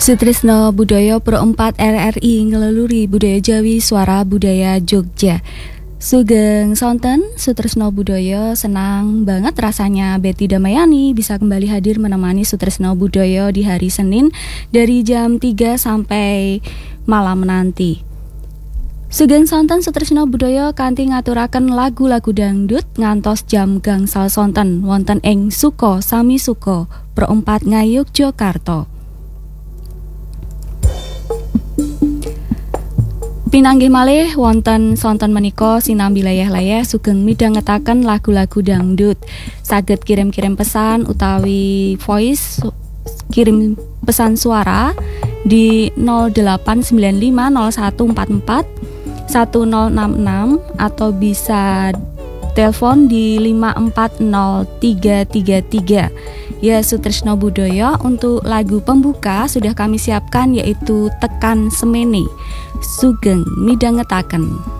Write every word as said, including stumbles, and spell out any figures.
Sutrisno Budaya Pro empat R R I ngeleluri budaya Jawi Suara Budaya Jogja. Sugeng sonten Sutrisno Budaya, senang banget rasanya Betty Damayani bisa kembali hadir menemani Sutrisno Budaya di hari Senin dari jam tiga sampai malam nanti. Sugeng sonten Sutrisno Budaya kanthi ngaturaken lagu-lagu dangdut ngantos jam gangsal sonten wonten ing Suko Sami Suko Pro empat Ngayogyakarta. Pinanggih malih wonten sonten menika sinambi layah-layah sugeng midhangetaken lagu-lagu dangdut. Saged kirim-kirim pesan utawi voice, kirim pesan suara di nol delapan sembilan lima nol satu empat empat satu nol enam enam atau bisa telepon di lima empat nol tiga tiga tiga. Ya, Sutrisno Budaya, untuk lagu pembuka sudah kami siapkan yaitu Tekan Semene. Sugeng midhangetaken.